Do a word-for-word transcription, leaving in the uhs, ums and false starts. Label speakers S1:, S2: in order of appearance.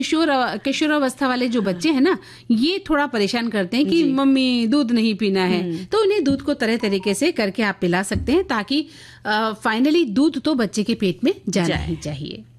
S1: किशोर किशोरावस्था वाले जो बच्चे हैं ना, ये थोड़ा परेशान करते हैं कि मम्मी दूध नहीं पीना है, तो उन्हें दूध को तरह तरीके से करके आप पिला सकते हैं, ताकि फाइनली दूध तो बच्चे के पेट में जाना ही चाहिए।